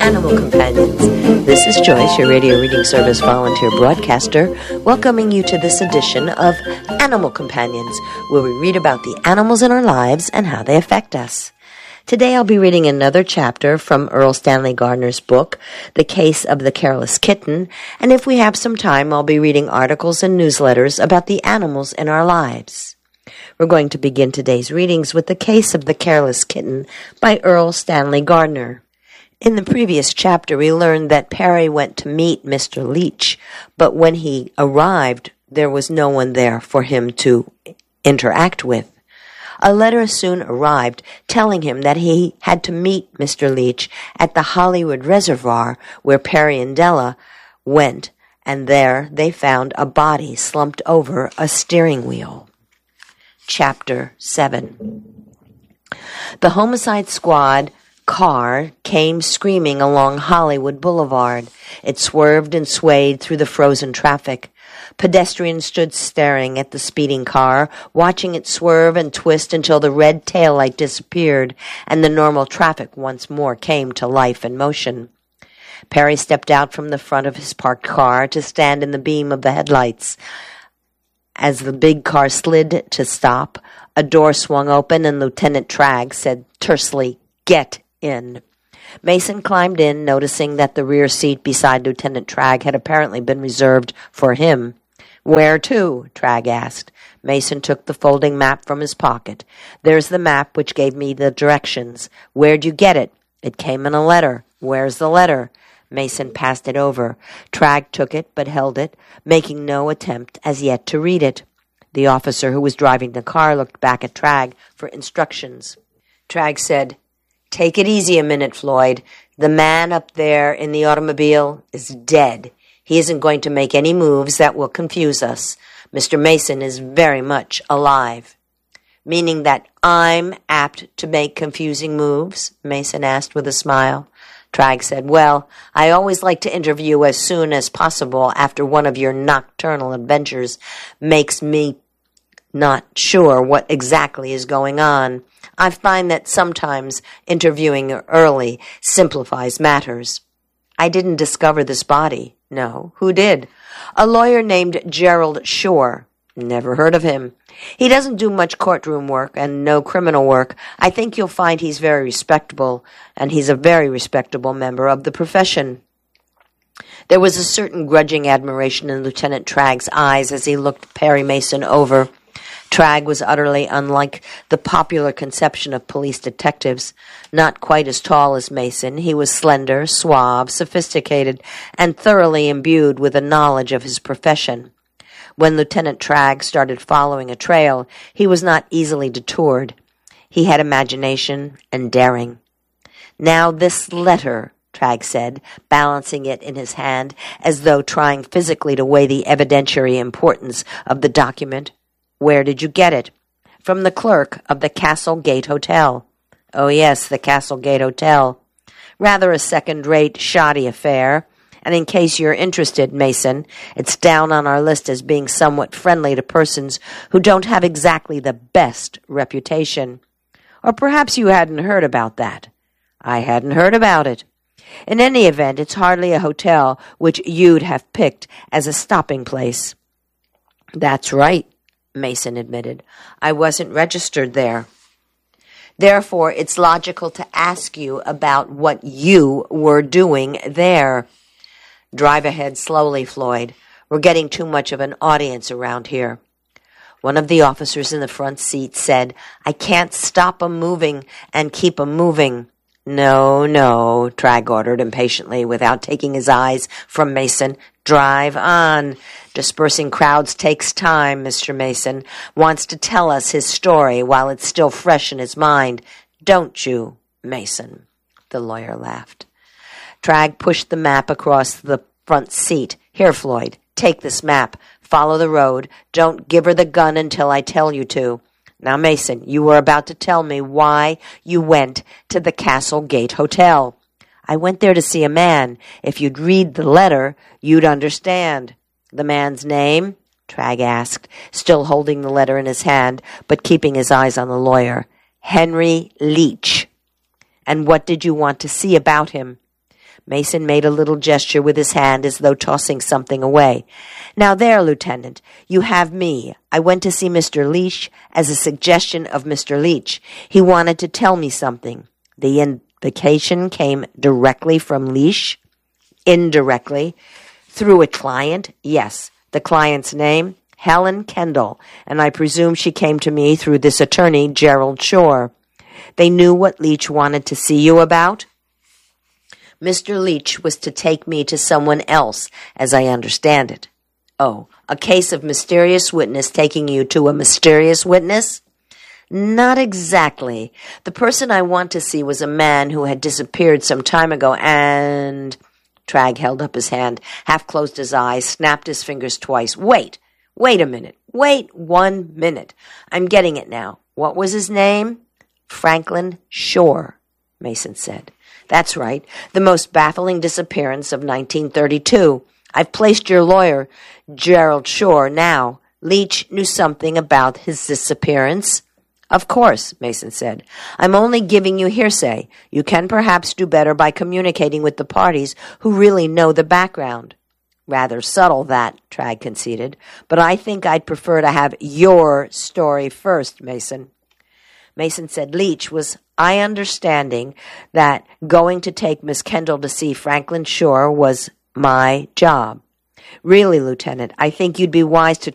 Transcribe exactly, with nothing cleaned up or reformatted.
Animal Companions. This is Joyce, your radio reading service volunteer broadcaster, welcoming you to this edition of Animal Companions, where we read about the animals in our lives and how they affect us. Today I'll be reading another chapter from Earl Stanley Gardner's book, The Case of the Careless Kitten, and if we have some time, I'll be reading articles and newsletters about the animals in our lives. We're going to begin today's readings with The Case of the Careless Kitten by Earl Stanley Gardner. In the previous chapter, we learned that Perry went to meet Mister Leach, but when he arrived, there was no one there for him to interact with. A letter soon arrived telling him that he had to meet Mister Leach at the Hollywood Reservoir where Perry and Della went, and there they found a body slumped over a steering wheel. Chapter seven. The homicide squad car came screaming along Hollywood Boulevard. It swerved and swayed through the frozen traffic. Pedestrians stood staring at the speeding car, watching it swerve and twist until the red taillight disappeared and the normal traffic once more came to life and motion. Perry stepped out from the front of his parked car to stand in the beam of the headlights. As the big car slid to stop, a door swung open and Lieutenant Tragg said tersely, "Get in." Mason climbed in, noticing that the rear seat beside Lieutenant Tragg had apparently been reserved for him. "Where to?" Tragg asked. Mason took the folding map from his pocket. "There's the map which gave me the directions. Where'd you get it?" "It came in a letter." "Where's the letter?" Mason passed it over. Tragg took it, but held it, making no attempt as yet to read it. The officer who was driving the car looked back at Tragg for instructions. Tragg said, "Take it easy a minute, Floyd. The man up there in the automobile is dead. He isn't going to make any moves that will confuse us. Mister Mason is very much alive." "Meaning that I'm apt to make confusing moves?" Mason asked with a smile. Tragg said, "Well, I always like to interview as soon as possible after one of your nocturnal adventures makes me not sure what exactly is going on. I find that sometimes interviewing early simplifies matters." "I didn't discover this body." "No. Who did?" "A lawyer named Gerald Shore." "Never heard of him." "He doesn't do much courtroom work and no criminal work. I think you'll find he's very respectable, and he's a very respectable member of the profession." There was a certain grudging admiration in Lieutenant Tragg's eyes as he looked Perry Mason over. Tragg was utterly unlike the popular conception of police detectives. Not quite as tall as Mason, he was slender, suave, sophisticated, and thoroughly imbued with a knowledge of his profession. When Lieutenant Tragg started following a trail, he was not easily detoured. He had imagination and daring. "Now this letter," Tragg said, balancing it in his hand as though trying physically to weigh the evidentiary importance of the document. "Where did you get it?" "From the clerk of the Castle Gate Hotel." "Oh, yes, the Castle Gate Hotel. Rather a second-rate, shoddy affair. And in case you're interested, Mason, it's down on our list as being somewhat friendly to persons who don't have exactly the best reputation. Or perhaps you hadn't heard about that." "I hadn't heard about it." "In any event, it's hardly a hotel which you'd have picked as a stopping place." "That's right," Mason admitted. "I wasn't registered there. Therefore, it's logical to ask you about what you were doing there." "Drive ahead slowly, Floyd. We're getting too much of an audience around here." One of the officers in the front seat said, "I can't stop 'em moving and keep 'em moving." "No, no," Tragg ordered impatiently without taking his eyes from Mason. "Drive on. Dispersing crowds takes time. Mister Mason wants to tell us his story while it's still fresh in his mind. Don't you, Mason?" The lawyer laughed. Tragg pushed the map across the front seat. "Here, Floyd, take this map. Follow the road. Don't give her the gun until I tell you to. Now, Mason, you were about to tell me why you went to the Castle Gate Hotel." "I went there to see a man. If you'd read the letter, you'd understand." "The man's name?" Tragg asked, still holding the letter in his hand, but keeping his eyes on the lawyer. "Henry Leach." "And what did you want to see about him?" Mason made a little gesture with his hand as though tossing something away. Now there, Lieutenant, you have me. I went to see Mister Leach as a suggestion of Mister Leach. He wanted to tell me something. The invitation came directly from Leach? Indirectly. Through a client? Yes. The client's name? Helen Kendall. And I presume she came to me through this attorney, Gerald Shore. They knew what Leach wanted to see you about? Mister Leach was to take me to someone else, as I understand it. Oh, a case of mysterious witness taking you to a mysterious witness? Not exactly. The person I want to see was a man who had disappeared some time ago and... Tragg held up his hand, half closed his eyes, snapped his fingers twice. Wait, wait a minute. Wait one minute. I'm getting it now. What was his name? Franklin Shore, Mason said. That's right. The most baffling disappearance of nineteen thirty-two. I've placed your lawyer, Gerald Shore, now. Leach knew something about his disappearance. Of course, Mason said. I'm only giving you hearsay. You can perhaps do better by communicating with the parties who really know the background. Rather subtle, that, Tragg conceded. But I think I'd prefer to have your story first, Mason. Mason said Leach was I understanding that going to take Miss Kendall to see Franklin Shore was my job. Really, Lieutenant, I think you'd be wise to